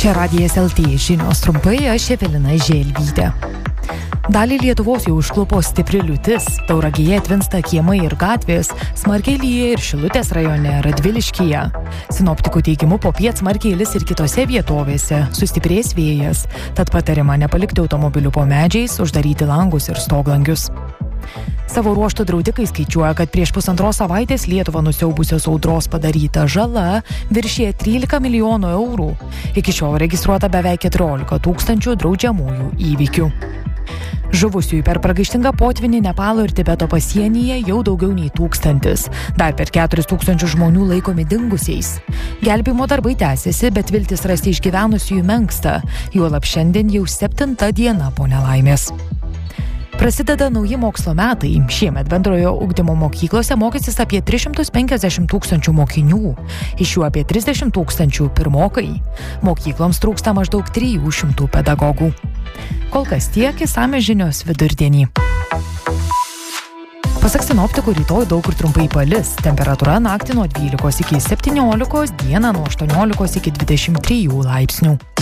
Čia Radijas LT žinios trumpai, aš Evelina Želvytė. Dalį Lietuvos jau užklupo stipri liūtis, Tauragėje tvinsta kiemai ir gatvės, smarkiai lyja ir Šilutės rajone Radviliškyje. Sinoptikų teigimu popiet smarkiai lis ir kitose vietovėse, sustiprės vėjas, tad patariama nepalikti automobilių po medžiais, uždaryti langus ir stoglangius. Savo ruožtu draudikai skaičiuoja, kad prieš 1,5 savaitės Lietuvą nusiaubusios audros padaryta žala viršija 13 milijonų eurų. Iki šiol registruota beveik 14 000 draudžiamųjų įvykių. Žuvusiųjų per pragaištingą potvynį Nepalo ir Tibeto pasienyje jau daugiau nei 1000. Dar per 4000 žmonių laikomi dingusiais. Gelbėjimo darbai tęsiasi, bet viltis rasti išgyvenusiųjų menksta. Juolab šiandien jau 7. diena po nelaimės. Prasideda nauji mokslo metai. Šiemet bendrojo ugdymo mokyklose mokysis apie 350 000 mokinių. Iš jų apie 30 000 pirmokai. Mokykloms trūksta maždaug 300 pedagogų. Kol kas tiek, išsamios žinios vidurdienį. Pasak sinoptikų, rytoj daug kur trumpai palis. Temperatūra naktį nuo 12 iki 17, dieną nuo 18 iki 23 laipsnių.